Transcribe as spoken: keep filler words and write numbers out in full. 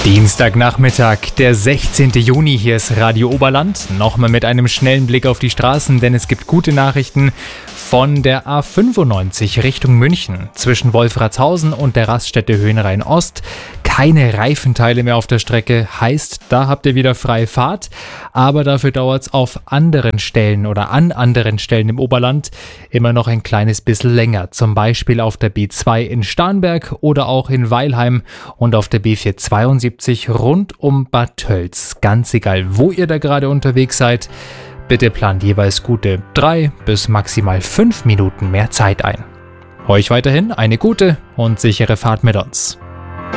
Dienstagnachmittag, der sechzehnten Juni, hier ist Radio Oberland. Nochmal mit einem schnellen Blick auf die Straßen, denn es gibt gute Nachrichten von der A fünfundneunzig Richtung München. Zwischen Wolfratshausen und der Raststätte Höhenrhein-Ost. Keine Reifenteile mehr auf der Strecke, heißt, da habt ihr wieder freie Fahrt. Aber dafür dauert es auf anderen Stellen oder an anderen Stellen im Oberland immer noch ein kleines bisschen länger. Zum Beispiel auf der B zwei in Starnberg oder auch in Weilheim und auf der B vierhundertzweiundsiebzig rund um Bad Tölz. Ganz egal, wo ihr da gerade unterwegs seid, bitte plant jeweils gute drei bis maximal fünf Minuten mehr Zeit ein. Euch weiterhin eine gute und sichere Fahrt mit uns.